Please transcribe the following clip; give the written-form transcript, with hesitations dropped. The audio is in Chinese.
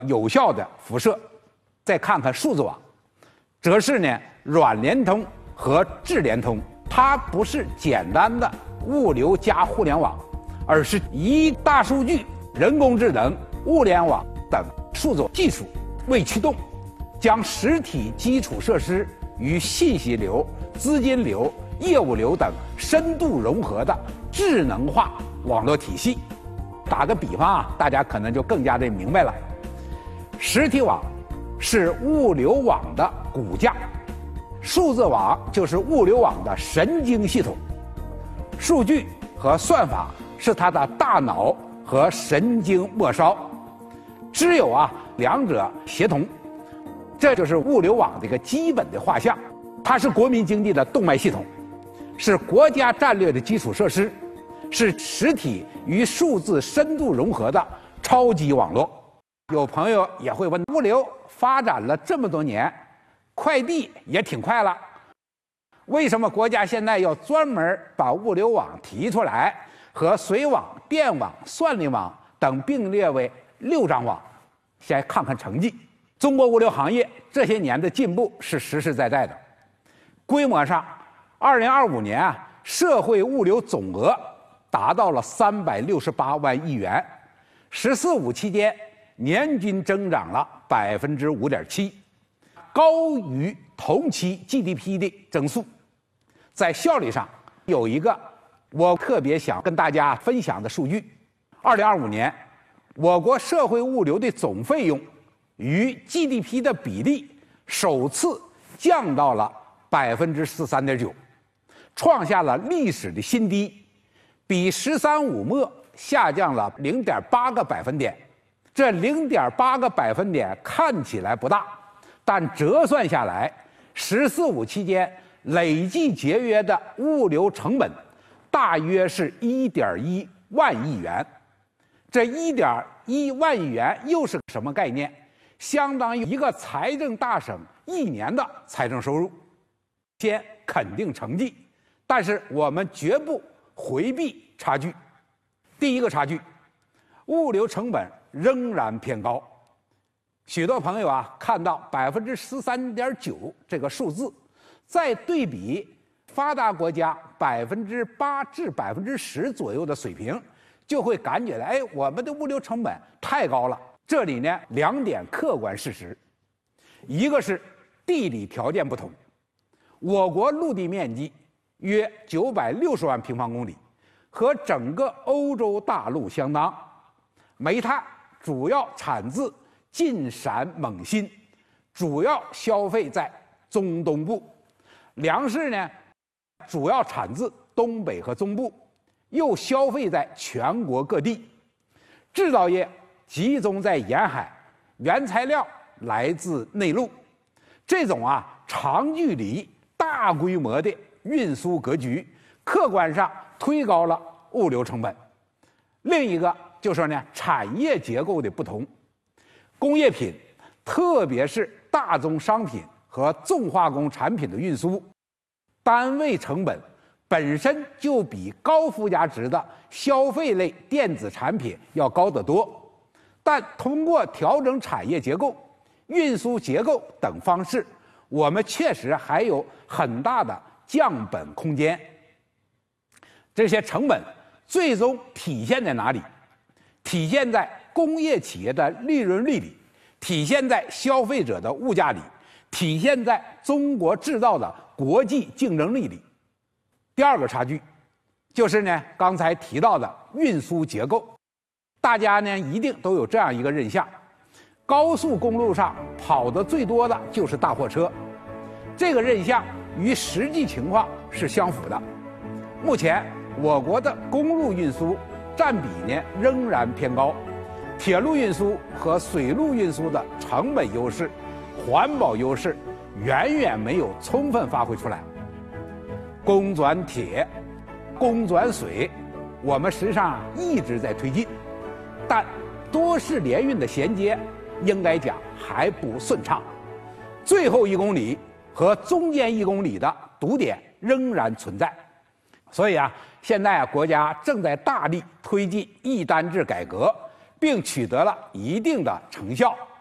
有效的辐射。再看看数字网，则是呢软联通和智联通，它不是简单的物流加互联网，而是以大数据、人工智能、物联网等数字技术为驱动，将实体基础设施与信息流、资金流、业务流等深度融合的智能化网络体系。打个比方啊，大家可能就更加的明白了。实体网是物流网的骨架，数字网就是物流网的神经系统，数据和算法是它的大脑和神经末梢，只有两者协同，这就是物流网的一个基本的画像。它是国民经济的动脉系统，是国家战略的基础设施，是实体与数字深度融合的超级网络。有朋友也会问，物流发展了这么多年，快递也挺快了，为什么国家现在要专门把物流网提出来，和水网、电网、算力网等并列为6张网？先看看成绩。中国物流行业这些年的进步是实实在在的。规模上，2025年社会物流总额达到了368万亿元，“十四五”期间年均增长了5.7%，高于同期 GDP 的增速。在效率上，有一个我特别想跟大家分享的数据：2025年，我国社会物流的总费用与 GDP 的比例首次降到了13.9%，创下了历史的新低，比“十三五”末下降了0.8个百分点。这0.8个百分点看起来不大，但折算下来，“十四五”期间累计节约的物流成本大约是1.1万亿元。这1.1万亿元又是什么概念？相当于一个财政大省1年的财政收入。先肯定成绩，但是我们绝不回避差距。第一个差距，物流成本仍然偏高。许多朋友看到13.9%这个数字，再对比发达国家8%至10%左右的水平，就会感觉我们的物流成本太高了。这里呢2点客观事实，一个是地理条件不同，我国陆地面积约960万平方公里，和整个欧洲大陆相当。煤炭主要产自晋陕蒙新，主要消费在中东部；粮食呢，主要产自东北和中部，又消费在全国各地。制造业集中在沿海，原材料来自内陆。这种长距离、大规模的运输格局，客观上推高了物流成本。另一个就是呢，产业结构的不同。工业品，特别是大宗商品和重化工产品的运输，单位成本本身就比高附加值的消费类电子产品要高得多。但通过调整产业结构、运输结构等方式，我们确实还有很大的降本空间。这些成本最终体现在哪里？体现在工业企业的利润率里，体现在消费者的物价里，体现在中国制造的国际竞争力里。第二个差距，就是呢刚才提到的运输结构。大家呢一定都有这样一个印象：高速公路上跑得最多的就是大货车。这个印象与实际情况是相符的。目前我国的公路运输占比呢仍然偏高，铁路运输和水路运输的成本优势、环保优势远远没有充分发挥出来。公转铁、公转水，我们实际上一直在推进，但多式联运的衔接应该讲还不顺畅，最后1公里和中间1公里的堵点仍然存在。所以现在国家正在大力推进一单制改革， 并取得了一定的成效。